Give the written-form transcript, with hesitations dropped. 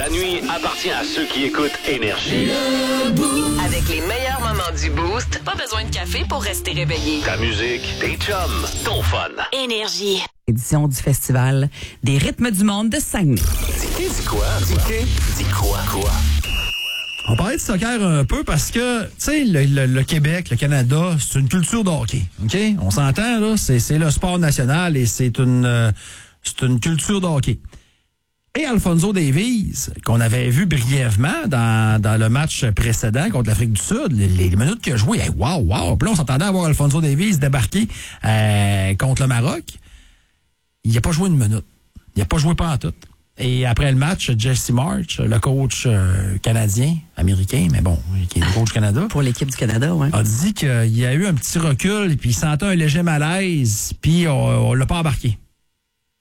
La nuit appartient à ceux qui écoutent Énergie. Avec les meilleurs moments du Boost, pas besoin de café pour rester réveillé. Ta musique, tes chums, ton fun. Énergie. Édition du Festival des rythmes du monde de Saguenay. Dis quoi? Dis quoi? On parlait de soccer un peu parce que, tu sais, le Québec, le Canada, c'est une culture de hockey. OK? On s'entend, là, c'est le sport national et c'est une culture de hockey. Et Alphonso Davies, qu'on avait vu brièvement dans le match précédent contre l'Afrique du Sud, les minutes qu'il a joué, hey, wow! Puis là, on s'entendait à voir Alphonso Davies débarquer contre le Maroc. Il n'a pas joué une minute. Il n'a pas joué pas en tout. Et après le match, Jesse March, le coach canadien, américain, mais bon, qui est le coach Canada. Pour l'équipe du Canada, oui. A dit qu'il y a eu un petit recul, puis il sentait un léger malaise, puis on l'a pas embarqué.